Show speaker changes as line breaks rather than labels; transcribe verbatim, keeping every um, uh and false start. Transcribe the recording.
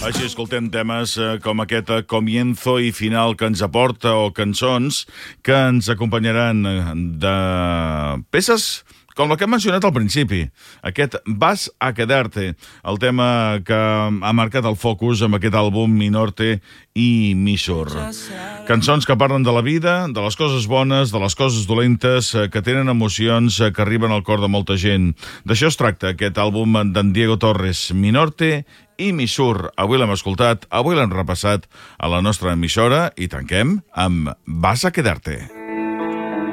Així escoltem temes eh, com aquest eh, comienzo i final que ens aporta, o cançons que ens acompanyaran eh, de peces com la que hem mencionat al principi, aquest Vas a quedarte, el tema que ha marcat el focus amb aquest àlbum Mi Norte i Mi Sur. Cançons que parlen de la vida, de les coses bones, de les coses dolentes, que tenen emocions que arriben al cor de molta gent. D'això es tracta aquest àlbum d'en Diego Torres, Mi Norte i Mi Sur. Avui l'hem escoltat, avui l'hem repassat a la nostra emissora i tanquem amb Vas a quedarte.